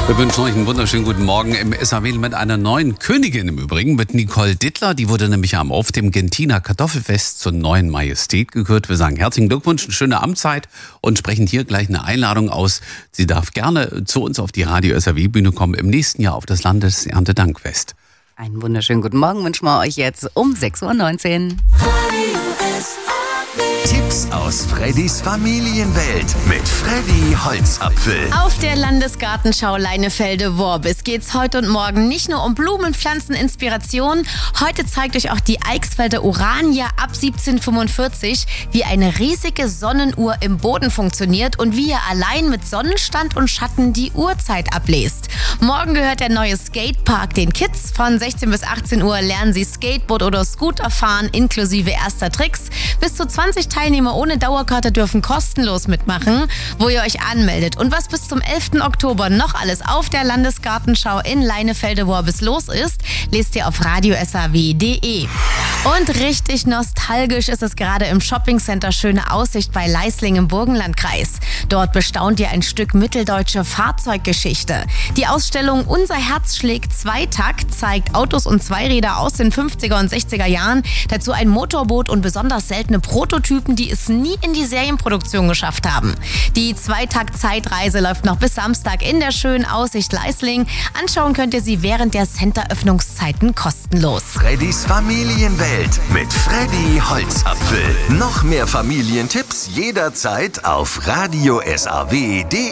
Wir wünschen euch einen wunderschönen guten Morgen im SAW mit einer neuen Königin im Übrigen, mit Nicole Dittler. Die wurde nämlich auf dem Gentiner Kartoffelfest zur neuen Majestät gekürt. Wir sagen herzlichen Glückwunsch, eine schöne Amtszeit und sprechen hier gleich eine Einladung aus. Sie darf gerne zu uns auf die Radio SAW-Bühne kommen im nächsten Jahr auf das Landeserntedankfest. Einen wunderschönen guten Morgen wünschen wir euch jetzt um 6:19 Uhr. Tipps aus Freddys Familienwelt mit Freddy Holzapfel. Auf der Landesgartenschau Leinefelde-Worbis geht's heute und morgen nicht nur um Blumen, Pflanzen, Inspiration. Heute zeigt euch auch die Eichsfelder Urania ab 1745, wie eine riesige Sonnenuhr im Boden funktioniert und wie ihr allein mit Sonnenstand und Schatten die Uhrzeit ablest. Morgen gehört der neue Skatepark den Kids. Von 16 bis 18 Uhr lernen sie Skateboard oder Scooter fahren, inklusive erster Tricks. Bis zu 20 Teilnehmer ohne Dauerkarte dürfen kostenlos mitmachen, wo ihr euch anmeldet. Und was bis zum 11. Oktober noch alles auf der Landesgartenschau in Leinefelde-Worbis los ist, lest ihr auf radiosaw.de. Und richtig nostalgisch ist es gerade im Shoppingcenter Schöne Aussicht bei Leisling im Burgenlandkreis. Dort bestaunt ihr ein Stück mitteldeutsche Fahrzeuggeschichte. Die Ausstellung Unser Herz schlägt Zweitakt zeigt Autos und Zweiräder aus den 50er und 60er Jahren, dazu ein Motorboot und besonders seltene Prototypen, die es nie in die Serienproduktion geschafft haben. Die Zweitakt-Zeitreise läuft noch bis Samstag in der Schönen Aussicht Leisling. Anschauen könnt ihr sie während der Centeröffnungszeiten kostenlos. Freddys Familienwelt mit Freddy Holzapfel. Noch mehr Familientipps jederzeit auf radiosaw.de.